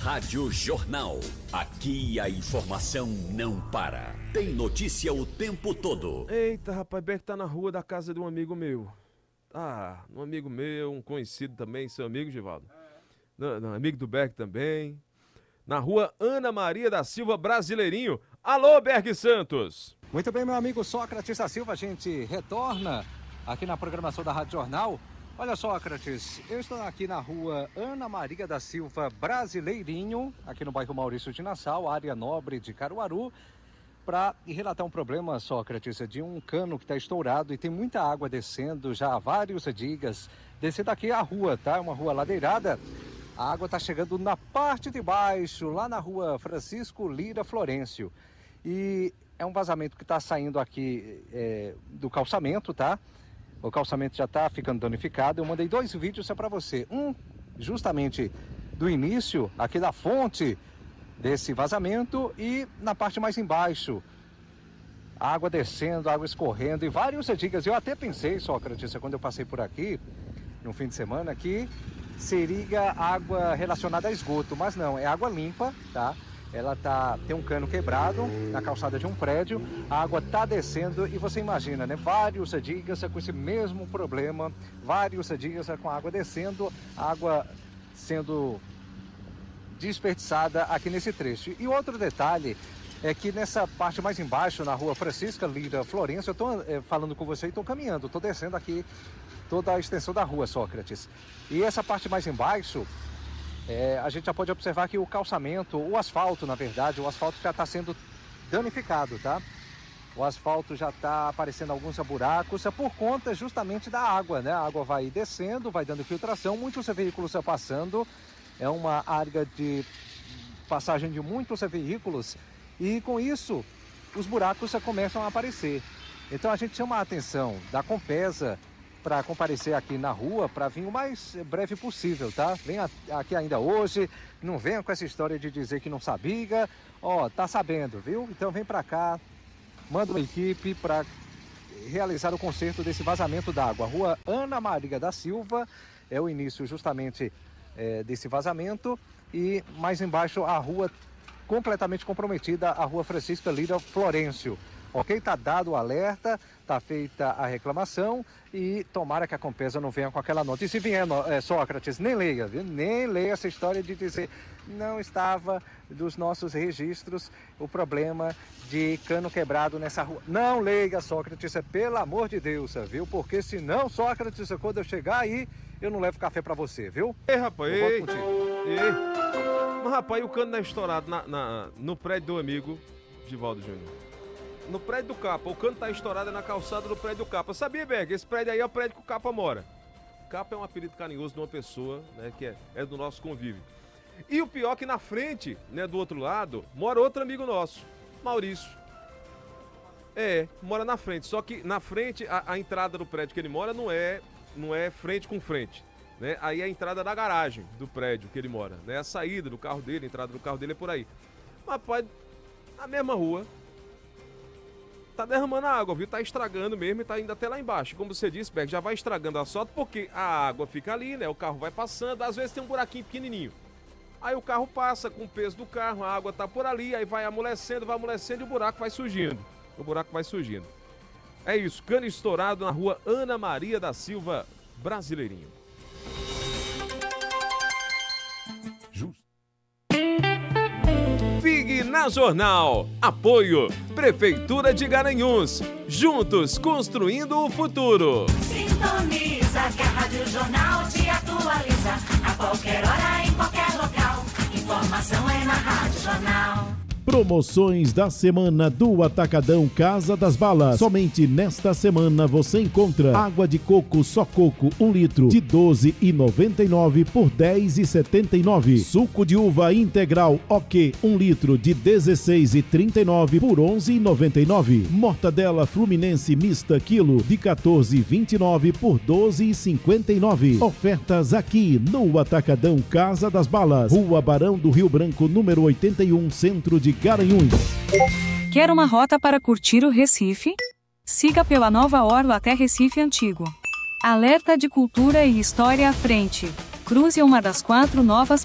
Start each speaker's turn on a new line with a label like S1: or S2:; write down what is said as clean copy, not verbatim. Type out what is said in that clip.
S1: Rádio Jornal. Aqui a informação não para. Tem notícia o tempo todo.
S2: Eita, rapaz, Beck tá na rua da casa de um amigo meu. Um amigo meu, um conhecido também, seu amigo, Givaldo. Não, amigo do Beck também. Na rua Ana Maria da Silva, Brasileirinho. Alô, Berg Santos.
S3: Muito bem, meu amigo Sócrates da Silva, a gente retorna aqui na programação da Rádio Jornal. Olha, Sócrates, eu estou aqui na rua Ana Maria da Silva, Brasileirinho, aqui no bairro Maurício de Nassau, área nobre de Caruaru, para relatar um problema, Sócrates, de um cano que está estourado e tem muita água descendo já há vários dias. Descendo aqui a rua, tá? Uma rua ladeirada. A água está chegando na parte de baixo, lá na rua Francisco Lira Florencio. E é um vazamento que está saindo aqui do calçamento, tá? O calçamento já está ficando danificado. Eu mandei 2 vídeos para você. Um, justamente do início, aqui da fonte desse vazamento, e na parte mais embaixo. Água descendo, água escorrendo e vários dias. Eu até pensei, Sócrates, quando eu passei por aqui, no fim de semana, que seria água relacionada a esgoto. Mas não, é água limpa, tá? Ela tem um cano quebrado na calçada de um prédio, a água está descendo e você imagina, né? Vários dias com esse mesmo problema, vários dias com a água descendo, a água sendo desperdiçada aqui nesse trecho. E outro detalhe é que nessa parte mais embaixo, na rua Francisca Lira Florencio, eu estou falando com você e estou caminhando, estou descendo aqui toda a extensão da rua, Sócrates. E essa parte mais embaixo, a gente já pode observar que o calçamento, o asfalto, na verdade, o asfalto já está sendo danificado, tá? O asfalto já está aparecendo alguns buracos por conta justamente da água, né? A água vai descendo, vai dando infiltração, muitos veículos passando, é uma área de passagem de muitos veículos e com isso os buracos começam a aparecer. Então a gente chama a atenção da Compesa para comparecer aqui na rua, para vir o mais breve possível, tá? Vem aqui ainda hoje, não venha com essa história de dizer que não sabia, tá sabendo, viu? Então vem para cá, manda uma equipe para realizar o conserto desse vazamento d'água. Rua Ana Maria da Silva é o início justamente desse vazamento e mais embaixo a rua completamente comprometida, a rua Francisca Lira Florencio. Ok? Tá dado o alerta, tá feita a reclamação e tomara que a Compesa não venha com aquela nota. E se vier, Sócrates, nem leia, viu? Nem leia essa história de dizer não estava dos nossos registros o problema de cano quebrado nessa rua. Não leia, Sócrates, pelo amor de Deus, viu? Porque senão, Sócrates, quando eu chegar aí, eu não levo café pra você, viu?
S2: Ei, rapaz, Mas, rapaz, o cano tá estourado no prédio do amigo Givaldo Júnior. No prédio do Capa, o cano tá estourado na calçada do prédio do Capa. Sabia, Berg? Esse prédio aí é o prédio que o Capa mora. Capa é um apelido carinhoso de uma pessoa, né, que é do nosso convívio. E o pior é que na frente, né, do outro lado, mora outro amigo nosso, Maurício. Mora na frente, só que na frente, a entrada do prédio que ele mora não é frente com frente, né? Aí é a entrada da garagem do prédio que ele mora, né? A saída do carro dele, a entrada do carro dele é por aí. Mas, rapaz, na mesma rua, tá derramando a água, viu? Tá estragando mesmo e tá indo até lá embaixo. Como você disse, Beck, já vai estragando a asfalto porque a água fica ali, né? O carro vai passando, às vezes tem um buraquinho pequenininho. Aí o carro passa com o peso do carro, a água tá por ali, aí vai amolecendo e o buraco vai surgindo. É isso, cano estourado na rua Ana Maria da Silva, Brasileirinho. Figue na Jornal. Apoio Prefeitura de Garanhuns. Juntos construindo o futuro.
S4: Sintoniza que a Rádio Jornal te atualiza. A qualquer hora, em qualquer local. Informação é na Rádio Jornal.
S5: Promoções da semana do Atacadão Casa das Balas. Somente nesta semana você encontra água de coco só coco 1 litro de R$ 12,99 por R$ 10,79. Suco de uva integral OK 1 litro de R$ 16,39 por R$ 11,99. Mortadela fluminense mista quilo de R$ 14,29 por R$ 12,59. Ofertas aqui no Atacadão Casa das Balas. Rua Barão do Rio Branco, número 81, centro de Garanhuns.
S6: Quer uma rota para curtir o Recife? Siga pela Nova Orla até Recife Antigo. Alerta de cultura e história à frente. Cruze uma das 4 novas